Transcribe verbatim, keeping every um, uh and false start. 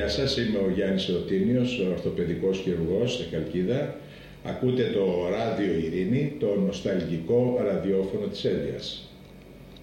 σας, είμαι ο Γιάννης Ρωτίνιος, ορθοπαιδικός χειρουργός στη Χαλκίδα. Ακούτε το Ράδιο Ειρήνη, το νοσταλγικό ραδιόφωνο της Έλβιας.